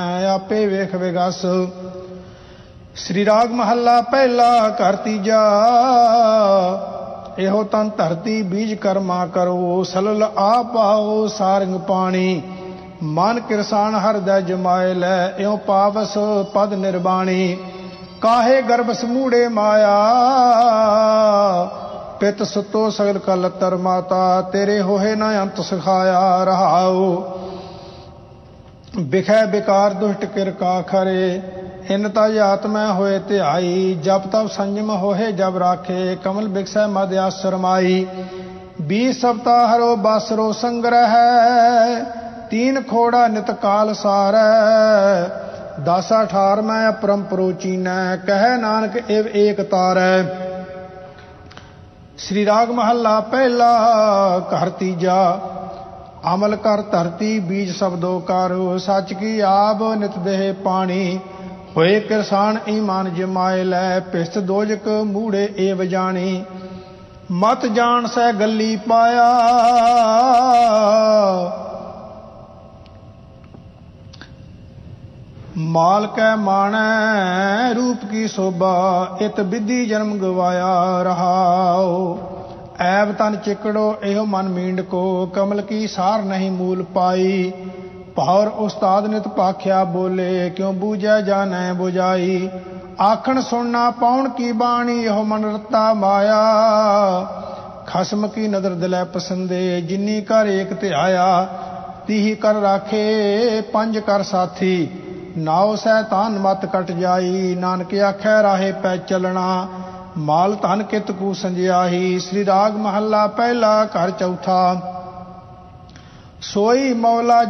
आपे वेख विगस। श्री राग महला पहला घर तीजा। एहो तन धरती बीज कर्मा करो, सलल आप पाओ सारंग पानी। मन किरसान हरदय जमाए लै, एहो पावस पद निर्बाणी। काहे गर्भ समूढ़े माया, पित सुतो सगल कलतर माता। तेरे होहे न अंत सिखाया रहाओ, बिखै बिकार दुष्ट किरका खरे। इनता आत्मा होए ध्याई, जप तप संयम होहे जब राखे। कमल बिकसै मद आश्रमाई, 20 सप्ताह हरो बासरो संग्रह। 3 खोड़ा नित काल सारै, 10 18 मैं अपरम परोचीनै। कह नानक एव एक तारै। श्री राग महला पहला घर तीजा। अमल कर धरती बीज शब्दों कारो, सच की आब नित देह पानी। होए किरसान ईमान जमाए लै, पिस्त दोजक मूढ़े एव जानी। मत जान सै गली पाया, माल कै माणै रूप की शोभा। इत विधि जन्म गवाया रहाओ, ऐब तन चिकड़ो एहो मन मींड को। कमल की सार नहीं मूल पाई, पौर उस्ताद नित पाख्या बोले। क्यों बूझै जानै बुझाई, आखण सुनना पाउन की बाणी। एहो मन रत्ता माया, खसम की नदर दिलै पसंदे। जिन्नी कर एक ध्याया, तीही कर राखे 5 कर साथी। नाव सैतान मत कट जाई, नानक आखै राहे पै चलना। माल धन कित कू संजियाही। श्री राग महला पहला घर चौथा। सोई मौला